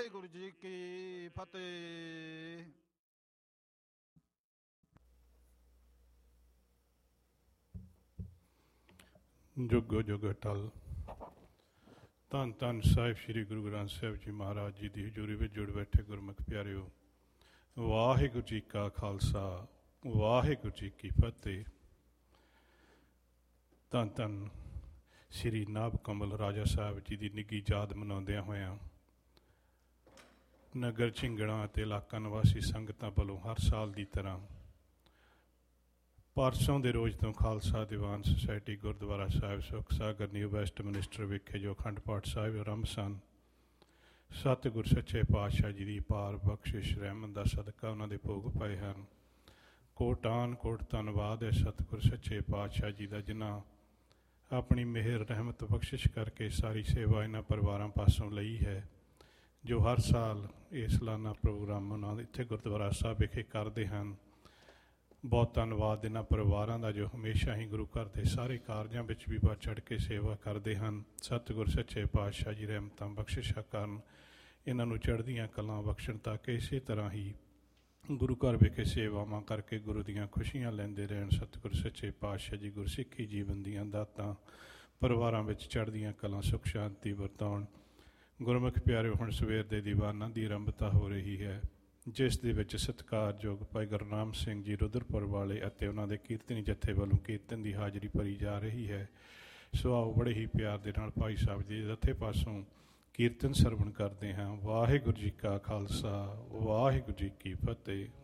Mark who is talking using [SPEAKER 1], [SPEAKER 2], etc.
[SPEAKER 1] ਵਾਹਿਗੁਰੂ ਜੀ ਕੀ ਫਤਿਹ।
[SPEAKER 2] ਜੁਗੋ ਜੁਗ ਅਟਲ। ਧੰਨ ਧੰਨ ਸਾਹਿਬ ਸ੍ਰੀ ਗੁਰੂ ਗ੍ਰੰਥ ਸਾਹਿਬ ਜੀ ਮਹਾਰਾਜ ਜੀ ਦੀ ਹਜ਼ੂਰੀ ਵਿੱਚ ਜੁੜ ਬੈਠੇ ਗੁਰਮੁਖ ਪਿਆਰਿਓ, ਵਾਹਿਗੁਰੂ ਜੀ ਕਾ ਖਾਲਸਾ, ਵਾਹਿਗੁਰੂ ਜੀ ਕੀ ਫਤਿਹ। ਧੰਨ ਧੰਨ ਸ੍ਰੀ ਨਾਭ ਕਮਲ ਰਾਜਾ ਸਾਹਿਬ ਜੀ ਦੀ ਨਿੱਘੀ ਯਾਦ ਮਨਾਉਂਦਿਆਂ ਹੋਇਆਂ ਨਗਰ ਝਿੰਗੜਾਂ ਅਤੇ ਇਲਾਕਾ ਨਿਵਾਸੀ ਸੰਗਤਾਂ ਵੱਲੋਂ ਹਰ ਸਾਲ ਦੀ ਤਰ੍ਹਾਂ ਪਰਸੋਂ ਦੇ ਰੋਜ਼ ਤੋਂ ਖਾਲਸਾ ਦੀਵਾਨ ਸੁਸਾਇਟੀ ਗੁਰਦੁਆਰਾ ਸਾਹਿਬ ਸੁਖ ਸਾਗਰ ਨਿਊ ਵੈਸਟਮਿਨਿਸਟਰ ਵਿਖੇ ਜੋ ਅਖੰਡ ਪਾਠ ਸਾਹਿਬ ਆਰੰਭ ਸਨ, ਸਤਿਗੁਰ ਸੱਚੇ ਪਾਤਸ਼ਾਹ ਜੀ ਦੀ ਪਾਰ ਬਖਸ਼ਿਸ਼ ਰਹਿਮਤ ਦਾ ਸਦਕਾ ਉਹਨਾਂ ਦੇ ਭੋਗ ਪਏ ਹਨ। ਕੋਟਾਨ ਕੋਟ ਧੰਨਵਾਦ ਹੈ ਸਤਿਗੁਰ ਸੱਚੇ ਪਾਤਸ਼ਾਹ ਜੀ ਦਾ, ਜਿਨ੍ਹਾਂ ਆਪਣੀ ਮਿਹਰ ਰਹਿਮਤ ਬਖਸ਼ਿਸ਼ ਕਰਕੇ ਸਾਰੀ ਸੇਵਾ ਇਹਨਾਂ ਪਰਿਵਾਰਾਂ ਪਾਸੋਂ ਲਈ ਹੈ, ਜੋ ਹਰ ਸਾਲ ਇਹ ਸਾਲਾਨਾ ਪ੍ਰੋਗਰਾਮ ਉਹਨਾਂ ਦੇ ਇੱਥੇ ਗੁਰਦੁਆਰਾ ਸਾਹਿਬ ਵਿਖੇ ਕਰਦੇ ਹਨ। ਬਹੁਤ ਧੰਨਵਾਦ ਇਹਨਾਂ ਪਰਿਵਾਰਾਂ ਦਾ, ਜੋ ਹਮੇਸ਼ਾ ਹੀ ਗੁਰੂ ਘਰ ਦੇ ਸਾਰੇ ਕਾਰਜਾਂ ਵਿੱਚ ਵੀ ਵੱਧ ਚੜ੍ਹ ਕੇ ਸੇਵਾ ਕਰਦੇ ਹਨ। ਸਤਿਗੁਰ ਸੱਚੇ ਪਾਤਸ਼ਾਹ ਜੀ ਰਹਿਮਤਾਂ ਬਖਸ਼ਿਸ਼ਾਂ ਕਰਨ, ਇਹਨਾਂ ਨੂੰ ਚੜ੍ਹਦੀਆਂ ਕਲਾਂ ਬਖਸ਼ਣ, ਤਾਂ ਕਿ ਇਸੇ ਤਰ੍ਹਾਂ ਹੀ ਗੁਰੂ ਘਰ ਵਿਖੇ ਸੇਵਾਵਾਂ ਕਰਕੇ ਗੁਰੂ ਦੀਆਂ ਖੁਸ਼ੀਆਂ ਲੈਂਦੇ ਰਹਿਣ। ਸਤਿਗੁਰ ਸੱਚੇ ਪਾਤਸ਼ਾਹ ਜੀ ਗੁਰਸਿੱਖੀ ਜੀਵਨ ਦੀਆਂ ਦਾਤਾਂ ਪਰਿਵਾਰਾਂ ਵਿੱਚ ਚੜ੍ਹਦੀਆਂ ਕਲਾਂ ਸੁੱਖ ਸ਼ਾਂਤੀ ਵਰਤਾਉਣ। ਗੁਰਮੁਖ ਪਿਆਰਿਓ, ਹੁਣ ਸਵੇਰ ਦੇ ਦੀਵਾਨਾਂ ਦੀ ਆਰੰਭਤਾ ਹੋ ਰਹੀ ਹੈ, ਜਿਸ ਦੇ ਵਿੱਚ ਸਤਿਕਾਰਯੋਗ ਭਾਈ ਗੁਰਨਾਮ ਸਿੰਘ ਜੀ ਰੁਦਰਪੁਰ ਵਾਲੇ ਅਤੇ ਉਹਨਾਂ ਦੇ ਕੀਰਤਨੀ ਜੱਥੇ ਵੱਲੋਂ ਕੀਰਤਨ ਦੀ ਹਾਜ਼ਰੀ ਭਰੀ ਜਾ ਰਹੀ ਹੈ। ਸੋ ਆਓ ਬੜੇ ਹੀ ਪਿਆਰ ਦੇ ਨਾਲ ਭਾਈ ਸਾਹਿਬ ਜੀ ਜੱਥੇ ਪਾਸੋਂ ਕੀਰਤਨ ਸਰਵਣ ਕਰਦੇ ਹਾਂ। ਵਾਹਿਗੁਰੂ ਜੀ ਕਾ ਖਾਲਸਾ, ਵਾਹਿਗੁਰੂ ਜੀ ਕੀ ਫਤਿਹ।